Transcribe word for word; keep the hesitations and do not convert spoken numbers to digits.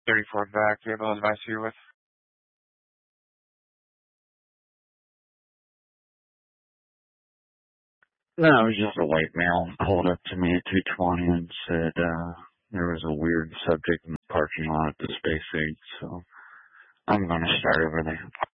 thirty-four back, able advice here with. No, it was just a white male pulled up to me at two twenty and said uh there was a weird subject in the parking lot at the Space Age, so I'm going to start over there.